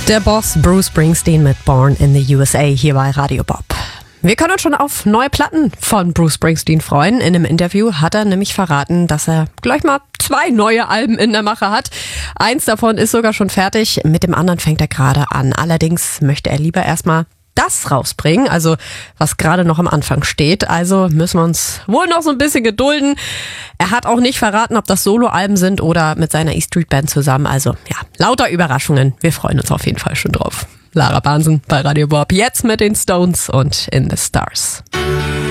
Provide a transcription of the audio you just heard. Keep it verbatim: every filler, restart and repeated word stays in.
Der Boss Bruce Springsteen mit Born in the U S A hier bei Radio Bob. Wir können uns schon auf neue Platten von Bruce Springsteen freuen. In einem Interview hat er nämlich verraten, dass er gleich mal zwei neue Alben in der Mache hat. Eins davon ist sogar schon fertig, mit dem anderen fängt er gerade an. Allerdings möchte er lieber erstmal das rausbringen, also was gerade noch am Anfang steht. Also müssen wir uns wohl noch so ein bisschen gedulden. Er hat auch nicht verraten, ob das Soloalben sind oder mit seiner E-Street Band zusammen. Also ja, lauter Überraschungen. Wir freuen uns auf jeden Fall schon drauf. Lara Bahnsen bei Radio Bob, jetzt mit den Stones und In the Stars.